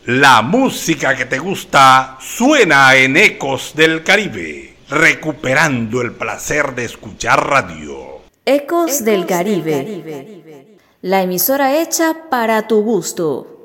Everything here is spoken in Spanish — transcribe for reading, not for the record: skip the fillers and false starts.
La música que te gusta suena en Ecos del Caribe, recuperando el placer de escuchar radio. Ecos del Caribe, la emisora hecha para tu gusto.